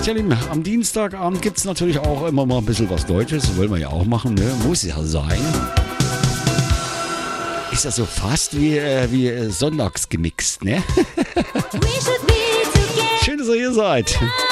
Tja, Lieben, am Dienstagabend gibt es natürlich auch immer mal ein bisschen was Deutsches. Wollen wir ja auch machen, ne? Muss ja sein. Ist ja so fast wie sonntags gemixt, ne? Schön, dass ihr hier seid.